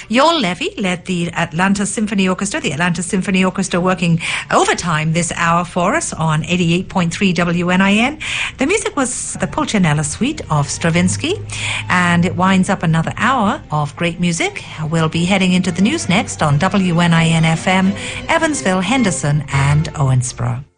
Joel Levy led the Atlanta Symphony Orchestra. The Atlanta Symphony Orchestra working overtime this hour for us on 88.3 WNIN. The music was the Pulcinella Suite of Stravinsky, and it winds up another hour of great music. We'll be heading into the news next on WNIN FM, Evansville, Henderson, and Owensboro.